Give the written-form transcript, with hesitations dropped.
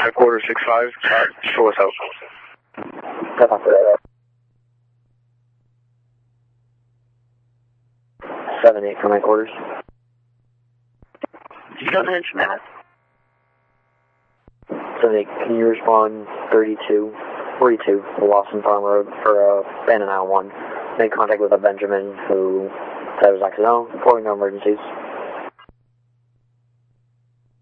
Headquarters 6-5, show us out. 7-8 for my quarters. Go ahead, Matt. 7-8, can you respond 42 for Lawson Farm Road for Bandon Isle 1? Made contact with a Benjamin who said it was accidental, reporting no emergencies.